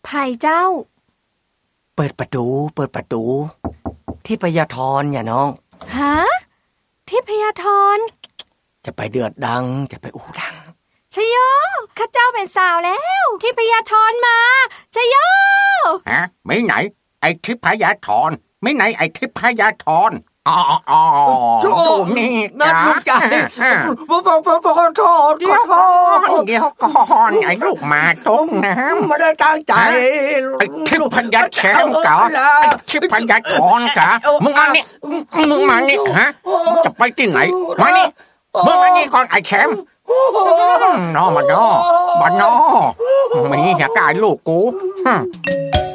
ไผ่เจ้าเปิดประตูที่พญาธรอย่าน้องฮะที่พญาธรจะไปเดือดดังจะไปอู่ดังชโยข้าเจ้าเป็นสาวแล้วที่พญาธรมาชโยฮะไม่ไหนไอ้ทิพยาธรไม่ไหนไอ้ทิพยาธรโธ่นี่นั่นลูกใจขอโทษเดี๋ยวก่อนไอ้ลูกมาตรงนะไม่ได้ตั้งใจไอ้ทิพยาแชมป์กะไอ้ทิพยาธรกะมึงมานี่ฮะจะไปที่ไหนมานี่มึงมานี่ก่อนไอ้แชมป์น้อมาน้อมีเหตุการณ์ลูกกู